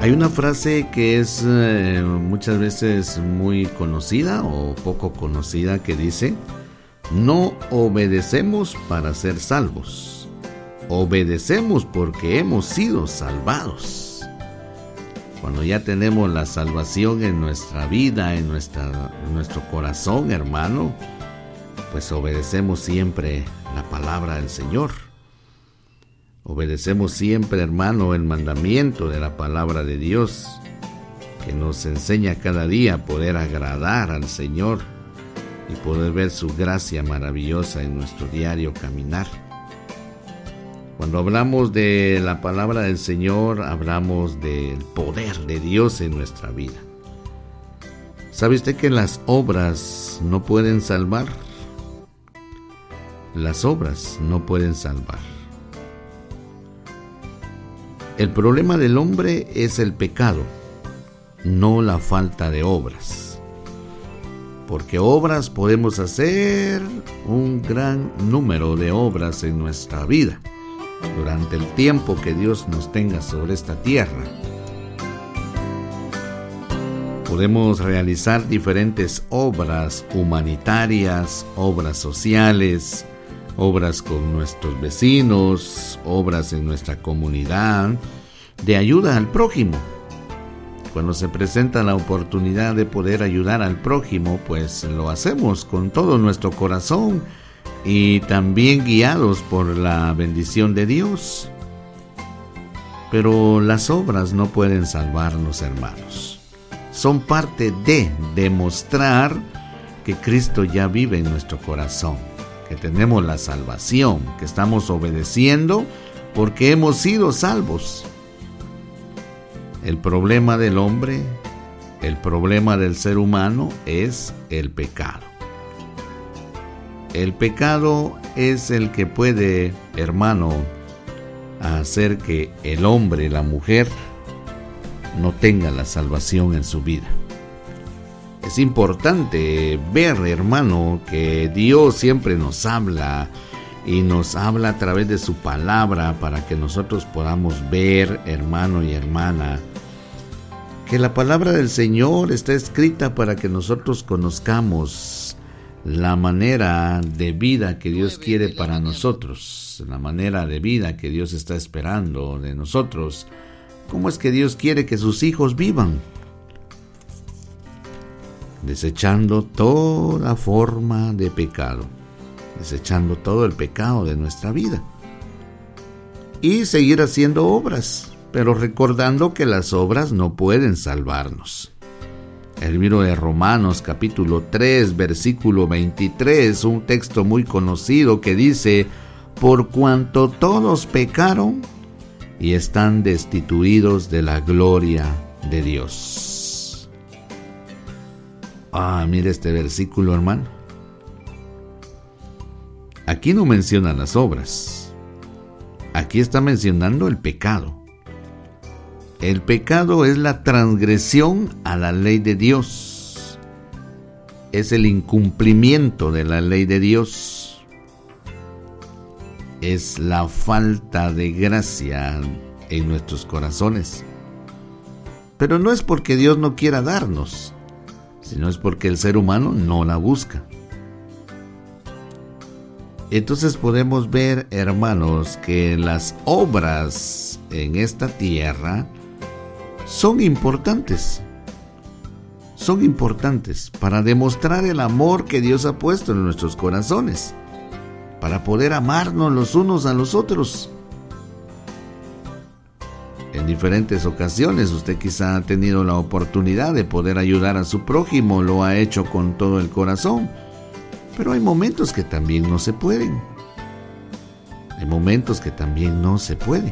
Hay una frase que es muchas veces muy conocida o poco conocida que dice: no obedecemos para ser salvos, obedecemos porque hemos sido salvados. Cuando ya tenemos la salvación en nuestra vida, en nuestro corazón, hermano, pues obedecemos siempre la palabra del Señor. Obedecemos siempre, hermano, el mandamiento de la palabra de Dios, que nos enseña cada día a poder agradar al Señor y poder ver su gracia maravillosa en nuestro diario caminar. Cuando hablamos de la palabra del Señor, hablamos del poder de Dios en nuestra vida. ¿Sabe usted que las obras no pueden salvar? Las obras no pueden salvar. El problema del hombre es el pecado, no la falta de obras. Porque obras podemos hacer un gran número de obras en nuestra vida, durante el tiempo que Dios nos tenga sobre esta tierra. Podemos realizar diferentes obras humanitarias, obras sociales, obras con nuestros vecinos, obras en nuestra comunidad, de ayuda al prójimo. Cuando se presenta la oportunidad de poder ayudar al prójimo, pues lo hacemos con todo nuestro corazón y también guiados por la bendición de Dios. Pero las obras no pueden salvarnos, hermanos. Son parte de demostrar que Cristo ya vive en nuestro corazón, que tenemos la salvación, que estamos obedeciendo porque hemos sido salvos. El problema del hombre, el problema del ser humano es el pecado. El pecado es el que puede, hermano, hacer que el hombre, la mujer, no tenga la salvación en su vida. Es importante ver, hermano, que Dios siempre nos habla y nos habla a través de su palabra para que nosotros podamos ver, hermano y hermana, que la palabra del Señor está escrita para que nosotros conozcamos la manera de vida que Dios quiere para nosotros, la manera de vida que Dios está esperando de nosotros, cómo es que Dios quiere que sus hijos vivan, desechando toda forma de pecado, desechando todo el pecado de nuestra vida y seguir haciendo obras, pero recordando que las obras no pueden salvarnos. El libro de Romanos capítulo 3 versículo 23, un texto muy conocido que dice: por cuanto todos pecaron y están destituidos de la gloria de Dios. Mire este versículo, hermano. Aquí no menciona las obras. Aquí está mencionando el pecado. El pecado es la transgresión a la ley de Dios. Es el incumplimiento de la ley de Dios. Es la falta de gracia en nuestros corazones. Pero no es porque Dios no quiera darnos, sino es porque el ser humano no la busca. Entonces podemos ver, hermanos, que las obras en esta tierra son importantes. Son importantes para demostrar el amor que Dios ha puesto en nuestros corazones, para poder amarnos los unos a los otros. En diferentes ocasiones usted quizá ha tenido la oportunidad de poder ayudar a su prójimo, lo ha hecho con todo el corazón, pero hay momentos que también no se pueden. Hay momentos que también no se puede.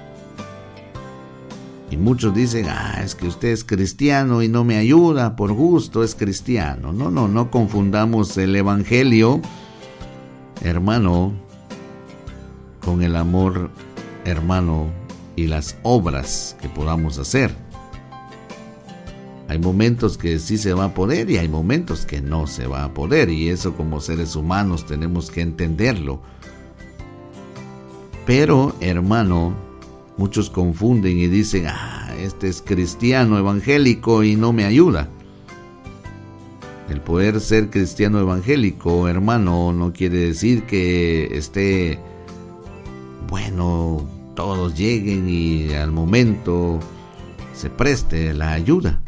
Y muchos dicen: es que usted es cristiano y no me ayuda, por gusto es cristiano. No confundamos el evangelio, hermano, con el amor, hermano, y las obras que podamos hacer. Hay momentos que sí se va a poder y hay momentos que no se va a poder, y eso como seres humanos tenemos que entenderlo. Pero, hermano, muchos confunden y dicen: este es cristiano evangélico y no me ayuda. El poder ser cristiano evangélico, hermano, no quiere decir que esté, bueno, todos lleguen y al momento se preste la ayuda.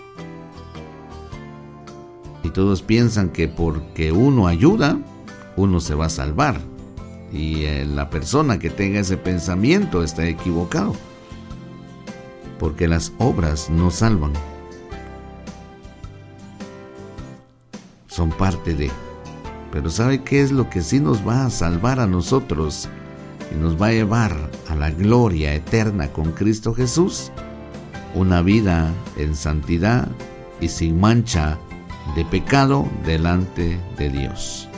Y todos piensan que porque uno ayuda, uno se va a salvar. Y la persona que tenga ese pensamiento está equivocado. Porque las obras no salvan. Son parte de. Pero ¿sabe qué es lo que sí nos va a salvar a nosotros y nos va a llevar a la gloria eterna con Cristo Jesús? Una vida en santidad y sin mancha de pecado delante de Dios.